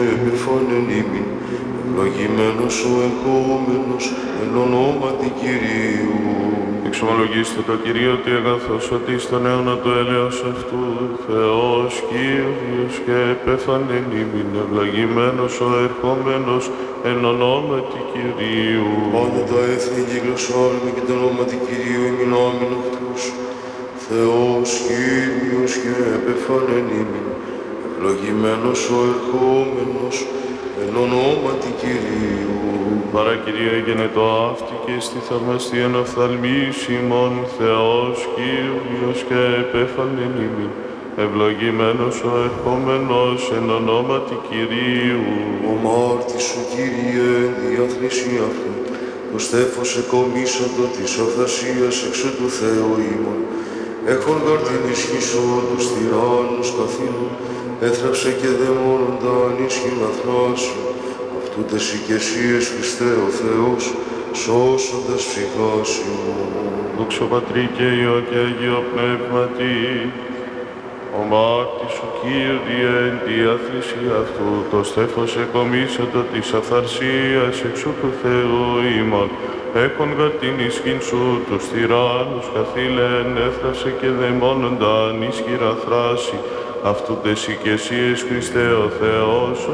Επιφάνεν ημίν, ευλογημένος ο ερχόμενος, εν ονόματι Κυρίου. Εξομολογήστε το Κυρίο ότι αγαθός ότι στον αιώνα του έλεος αυτού, Θεός Κύριος και επέφανεν ημίν, ευλογημένος ο ερχόμενος, εν ονόματι Κυρίου. Πάντα τα έθνη κυκλωσόρμε και το ονόματι Κυρίου ημίν άμην αυτούς. Θεός Κύριος και επέφανεν ημίν, ευλογημένος ο ερχόμενος, εν ονόματι Κυρίου. Παρακυρία γενετό αυτή και στη θαυμαστίαν οφθαλμής ημών, Θεός Κύριος και επέφανεν ημίν, ευλογημένος ο ερχόμενος, εν ονόματι Κυρίου. Ο μάρτης σου, Κύριε, διάθνηση αυτού, το στέφος εκομίσαντο της αυθασίας εξω του Θεού ημών. Έχον γαρ την ισχύσω τους τυράννους καθήλων, έθραψε και δαιμόνοντα ανίσχυν αθράσου. Αυτούτες οικεσίες, Χριστέ ο Θεός, σώσοντας ψυχάς ημών. Δόξα Πατρί και Υιό και Αγίο Πνεύματι, ο μάρτης σου, Κύριε, εν διάθλιση αυτού, το στέφος εκομίσαντο της αυθαρσίας εξω του Θεού ημών. Έχον γαρ την ισχύν σου τους τυράννους καθήλεν, έθραψε και δαιμόνοντα ανίσχυρα θράση. Αυτούτες οικεσίες, Χριστέ ο Θεός,